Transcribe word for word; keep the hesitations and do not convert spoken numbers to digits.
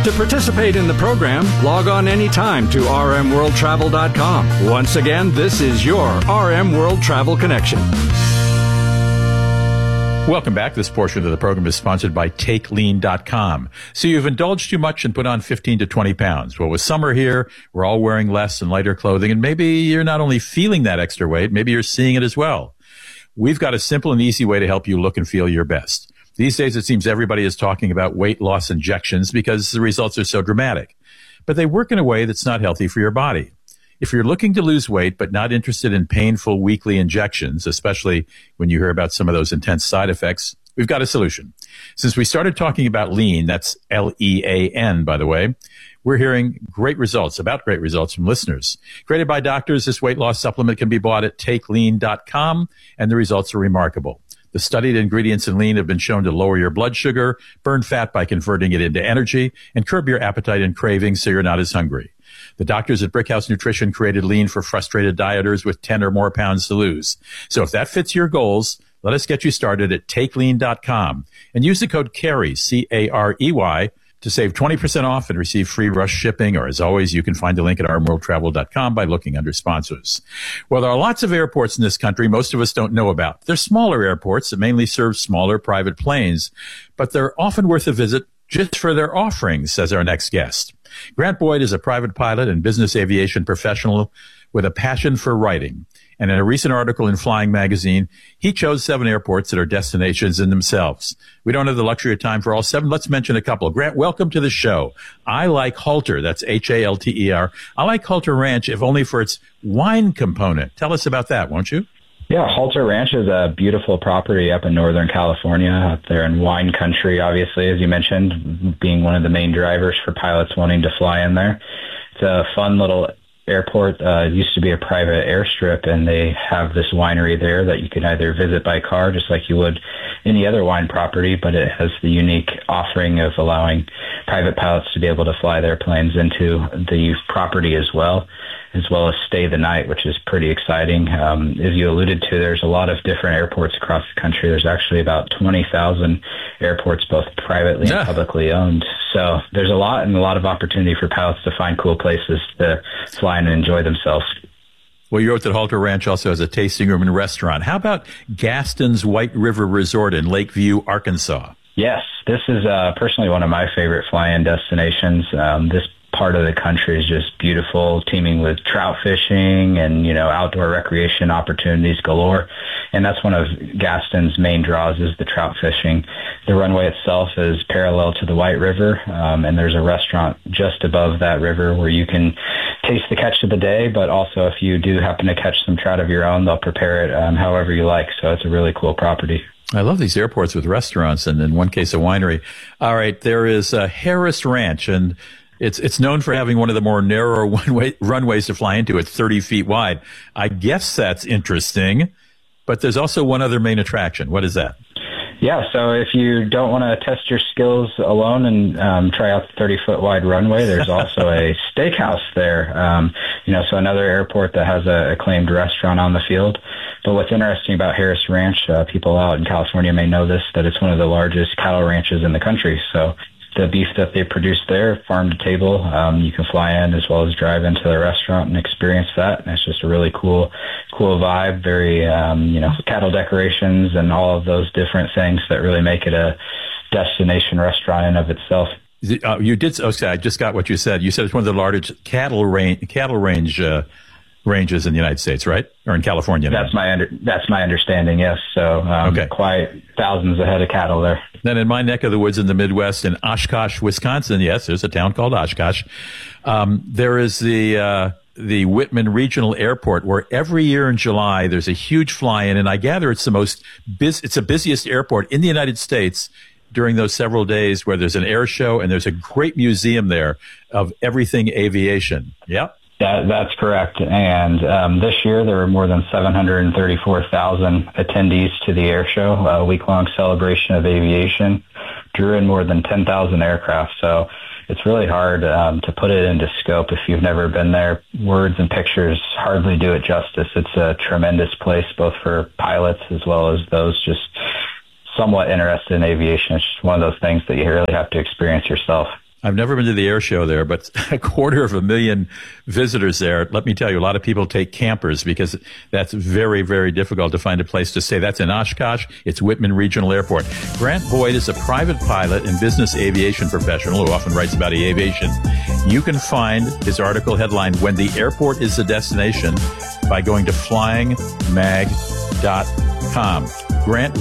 To participate in the program, log on anytime to r m world travel dot com. Once again, this is your R M World Travel Connection. Welcome back. This portion of the program is sponsored by take lean dot com. So you've indulged too much and put on fifteen to twenty pounds. Well, with summer here, we're all wearing less and lighter clothing, and maybe you're not only feeling that extra weight, maybe you're seeing it as well. We've got a simple and easy way to help you look and feel your best. These days, it seems everybody is talking about weight loss injections because the results are so dramatic. But they work in a way that's not healthy for your body. If you're looking to lose weight but not interested in painful weekly injections, especially when you hear about some of those intense side effects, we've got a solution. Since we started talking about lean, that's L E A N, by the way, we're hearing great results, about great results from listeners. Created by doctors, this weight loss supplement can be bought at take lean dot com, and the results are remarkable. The studied ingredients in lean have been shown to lower your blood sugar, burn fat by converting it into energy, and curb your appetite and cravings so you're not as hungry. The doctors at Brickhouse Nutrition created lean for frustrated dieters with ten or more pounds to lose. So if that fits your goals, let us get you started at take lean dot com and use the code CAREY, C A R E Y, to save twenty percent off and receive free rush shipping, or as always, you can find the link at r m world travel dot com by looking under sponsors. Well, there are lots of airports in this country most of us don't know about. They're smaller airports that mainly serve smaller private planes, but they're often worth a visit just for their offerings, says our next guest. Grant Boyd is a private pilot and business aviation professional with a passion for writing. And in a recent article in Flying Magazine, he chose seven airports that are destinations in themselves. We don't have the luxury of time for all seven. Let's mention a couple. Grant, welcome to the show. I like Halter. That's H A L T E R. I like Halter Ranch, if only for its wine component. Tell us about that, won't you? Yeah, Halter Ranch is a beautiful property up in Northern California, up there in wine country, obviously, as you mentioned, being one of the main drivers for pilots wanting to fly in there. It's a fun little airport. Uh, it used to be a private airstrip, and they have this winery there that you can either visit by car, just like you would any other wine property, but it has the unique offering of allowing private pilots to be able to fly their planes into the property as well, as well as stay the night, which is pretty exciting. Um, as you alluded to, there's a lot of different airports across the country. There's actually about twenty thousand airports, both privately yeah. and publicly owned. So there's a lot and a lot of opportunity for pilots to find cool places to fly and enjoy themselves. Well, you wrote that Halter Ranch also has a tasting room and restaurant. How about Gaston's White River Resort in Lakeview, Arkansas? Yes, this is uh, personally one of my favorite fly-in destinations. Um, this part of the country is just beautiful, teeming with trout fishing and, you know, outdoor recreation opportunities galore. And that's one of Gaston's main draws is the trout fishing. The runway itself is parallel to the White River, um, and there's a restaurant just above that river where you can taste the catch of the day, but also if you do happen to catch some trout of your own, they'll prepare it um, however you like. So it's a really cool property. I love these airports with restaurants and in one case a winery. All right, there is uh, Harris Ranch, and It's it's known for having one of the more narrow one-way runways to fly into at thirty feet wide. I guess that's interesting, but there's also one other main attraction. What is that? Yeah, so if you don't want to test your skills alone and um, try out the thirty-foot wide runway, there's also a steakhouse there. Um, you know, so another airport that has a acclaimed restaurant on the field. But what's interesting about Harris Ranch, uh, people out in California may know this, that it's one of the largest cattle ranches in the country. So the beef that they produce there, farm to table, um, you can fly in as well as drive into the restaurant and experience that. And it's just a really cool, cool vibe, very, um, you know, cattle decorations and all of those different things that really make it a destination restaurant in of itself. Uh, you did, okay, I just got what you said. You said it's one of the largest cattle range, cattle range, uh, ranges in the United States, right? Or in California? That's my under, that's my understanding, yes. So um, okay. Quite thousands of head of cattle there. Then in my neck of the woods in the Midwest, in Oshkosh, Wisconsin, yes, there's a town called Oshkosh. Um, there is the uh, the Whitman Regional Airport, where every year in July there's a huge fly-in, and I gather it's the most bus- it's the busiest airport in the United States during those several days where there's an air show and there's a great museum there of everything aviation. Yep. That, that's correct. And um, this year there were more than seven hundred thirty-four thousand attendees to the air show, a week-long celebration of aviation, drew in more than ten thousand aircraft. So it's really hard um, to put it into scope if you've never been there. Words and pictures hardly do it justice. It's a tremendous place, both for pilots as well as those just somewhat interested in aviation. It's just one of those things that you really have to experience yourself. I've never been to the air show there, but a quarter of a million visitors there. Let me tell you, a lot of people take campers because that's very, very difficult to find a place to stay. That's in Oshkosh. It's Whitman Regional Airport. Grant Boyd is a private pilot and business aviation professional who often writes about aviation. You can find his article headline, When the Airport is the Destination, by going to flying mag dot com. Grant